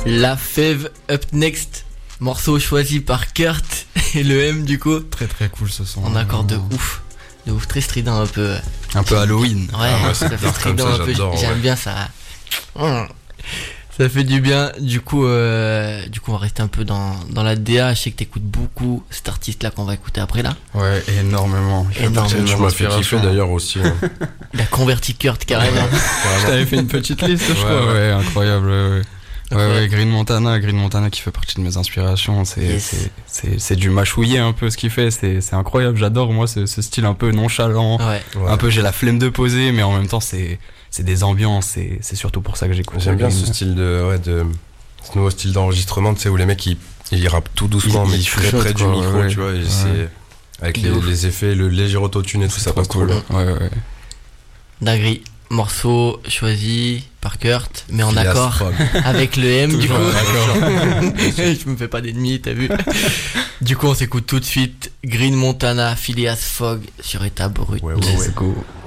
La Fève Up Next, morceau choisi par Kurt et le M du coup. Très très cool ce son. En accord de ouf, très strident un peu. Un peu Halloween. Ouais, ça fait strident un peu. J'aime bien ça. Ça fait du bien. Du coup, on va rester un peu dans la DA. Je sais que t'écoutes beaucoup cet artiste là qu'on va écouter après là. Ouais, énormément. Tu m'as fait kiffer d'ailleurs aussi. Il a converti Kurt carrément. Je t'avais fait une petite liste, je crois. Ouais, incroyable. Ouais, Green Montana qui fait partie de mes inspirations. C'est du mâchouiller un peu ce qu'il fait. C'est incroyable. J'adore moi ce style un peu nonchalant. Ouais. Un peu j'ai la flemme de poser, mais en même temps c'est des ambiances. C'est surtout pour ça que j'écoute. J'aime bien ce style ce nouveau style d'enregistrement, tu sais, où les mecs ils rappent tout doucement, mais très près du micro, tu vois. Et c'est avec les effets, le léger autotune et tout, ça passe trop bien. Ouais. Dinguerie. Morceau choisi par Kurt, mais en accord avec le M du coup. Je me fais pas d'ennemis, t'as vu. Du coup, on s'écoute tout de suite Green Montana, Phileas Fogg sur État Brut. Ouais. Let's go.